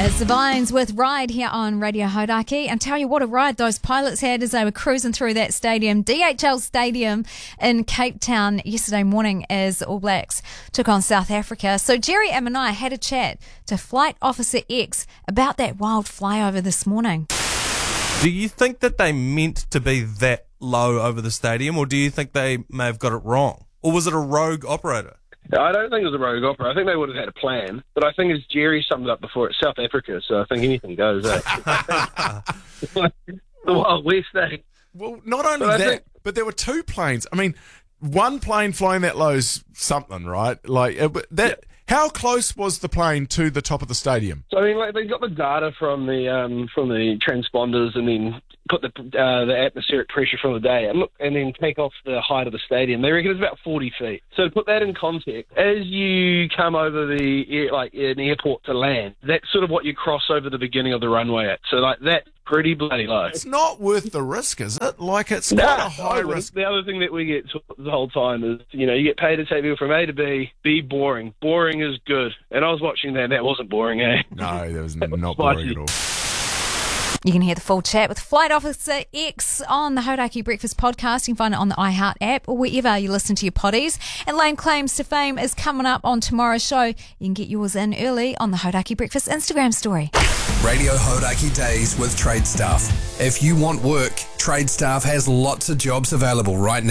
It's the Vines with Ride here on Radio Hodaki. And tell you what a ride those pilots had as they were cruising through that stadium, DHL Stadium in Cape Town yesterday morning as All Blacks took on South Africa. So Jerry and I had a chat to Flight Officer X about that wild flyover this morning. Do you think that they meant to be that low over the stadium, or do you think they may have got it wrong? Or was it a rogue operator? I don't think it was a rogue opera. I think they would have had a plan. But I think, as Jerry summed it up before, it's South Africa, so I think anything goes. The Wild West, eh? Well, not only but there were two planes. I mean, one plane flying that low is something, right? Like that. Yeah. How close was the plane to the top of the stadium? So I mean, like, they got the data from the transponders, and then put the atmospheric pressure from the day, and then take off the height of the stadium. They reckon it's about 40 feet. So to put that in context, as you come over an airport to land, that's sort of what you cross over the beginning of the runway at. So like that's pretty bloody low. It's not worth the risk, is it? Like it's quite a high risk. The other thing that we get the whole time is, you get paid to take people from A to B. Be boring. Boring is good. And I was watching that. That wasn't boring, eh? No, that was not boring at all. You can hear the full chat with Flight Officer X on the Hodaki Breakfast podcast. You can find it on the iHeart app or wherever you listen to your potties. And Lane Claims to Fame is coming up on tomorrow's show. You can get yours in early on the Hodaki Breakfast Instagram story. Radio Hodaki Days with Trade Staff. If you want work, Trade Staff has lots of jobs available right now.